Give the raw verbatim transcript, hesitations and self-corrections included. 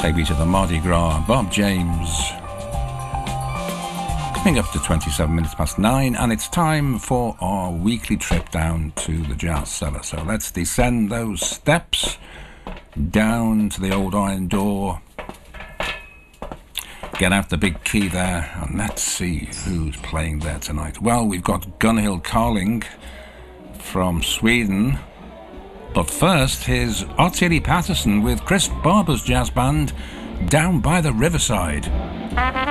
Baby to the Mardi Gras, Bob James. Coming up to twenty-seven minutes past nine, and it's time for our weekly trip down to the Jazz Cellar. So let's descend those steps down to the old iron door, get out the big key there, and let's see who's playing there tonight. Well, we've got Gunhild Carling from Sweden, but first here's Ottilie Patterson with Chris Barber's jazz band, Down by the Riverside.